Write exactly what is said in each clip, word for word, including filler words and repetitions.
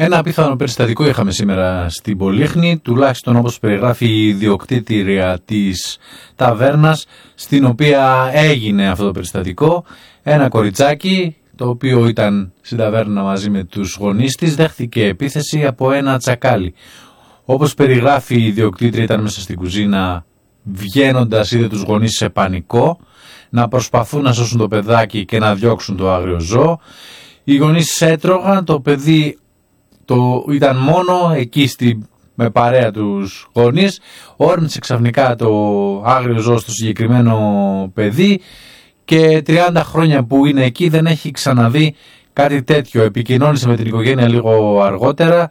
Ένα απίθανο περιστατικό είχαμε σήμερα στην Πολύχνη, τουλάχιστον όπως περιγράφει η ιδιοκτήτρια της ταβέρνας στην οποία έγινε αυτό το περιστατικό. Ένα κοριτσάκι, το οποίο ήταν στην ταβέρνα μαζί με τους γονείς της, δέχθηκε επίθεση από ένα τσακάλι. Όπως περιγράφει η ιδιοκτήτρια, ήταν μέσα στην κουζίνα, βγαίνοντας είδε τους γονείς σε πανικό να προσπαθούν να σώσουν το παιδάκι και να διώξουν το άγριο ζώο. Οι γονείς έτρωγαν, το παιδί το ήταν μόνο εκεί στη, με παρέα τους γονείς. Όρμησε ξαφνικά το άγριο ζώο στο συγκεκριμένο παιδί και τριάντα χρόνια που είναι εκεί δεν έχει ξαναδεί κάτι τέτοιο. Επικοινώνησε με την οικογένεια λίγο αργότερα.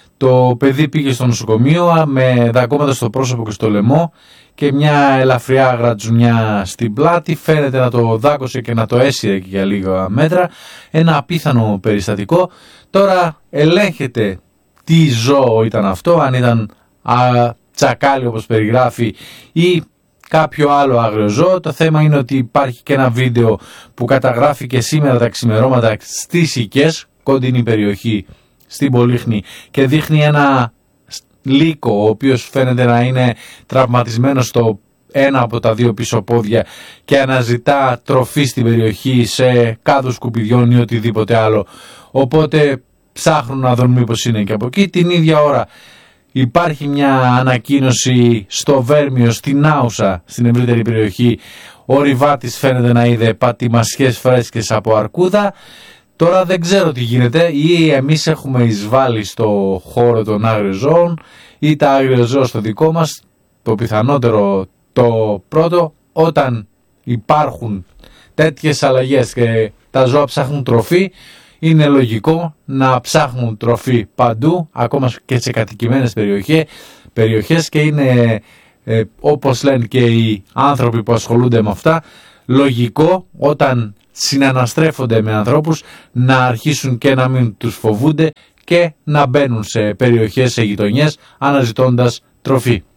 Το παιδί πήγε στο νοσοκομείο με δακώματα στο πρόσωπο και στο λαιμό και μια ελαφριά γρατζουνιά στην πλάτη. Φαίνεται να το δάκωσε και να το έσυρε και για λίγα μέτρα. Ένα απίθανο περιστατικό. Τώρα ελέγχεται τι ζώο ήταν αυτό, αν ήταν α, τσακάλι όπως περιγράφει ή κάποιο άλλο άγριο ζώο. Το θέμα είναι ότι υπάρχει και ένα βίντεο που καταγράφηκε σήμερα τα ξημερώματα στις Οικές, κοντινή περιοχή στην Πολύχνη, και δείχνει ένα λύκο ο οποίος φαίνεται να είναι τραυματισμένος στο ένα από τα δύο πίσω πόδια και αναζητά τροφή στην περιοχή σε κάδους σκουπιδιών ή οτιδήποτε άλλο. Οπότε ψάχνουν να δουν μήπως είναι και από εκεί. Την ίδια ώρα υπάρχει μια ανακοίνωση στο Βέρμιο, στην Άουσα, στην ευρύτερη περιοχή. Ο Ριβάτης φαίνεται να είδε πατημασιές φρέσκες από αρκούδα. Τώρα δεν ξέρω τι γίνεται, ή εμείς έχουμε εισβάλει στο χώρο των άγριων ζώων ή τα άγρια ζώα στο δικό μας. Το πιθανότερο το πρώτο, όταν υπάρχουν τέτοιες αλλαγές και τα ζώα ψάχνουν τροφή, είναι λογικό να ψάχνουν τροφή παντού, ακόμα και σε κατοικημένες περιοχές, περιοχές και είναι ε, όπως λένε και οι άνθρωποι που ασχολούνται με αυτά, λογικό όταν συναναστρέφονται με ανθρώπους να αρχίσουν και να μην τους φοβούνται και να μπαίνουν σε περιοχές, σε γειτονιές αναζητώντας τροφή.